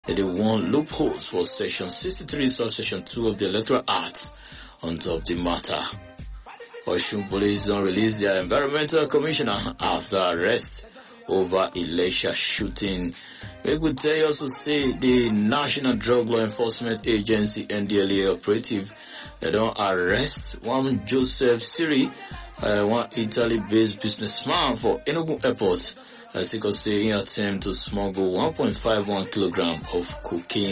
they want loopholes for Section 63, Subsection 2 of the Electoral Act on top of the matter. Osun Police don't release their environmental commissioner after arrest over Elisha shooting. We could tell you also say the National Drug Law Enforcement Agency NDLEA operative, they don't arrest one Joseph Siri, one Italy-based businessman for Enugu Airport, as he could say he attempt to smuggle 1.51 kilogram of cocaine.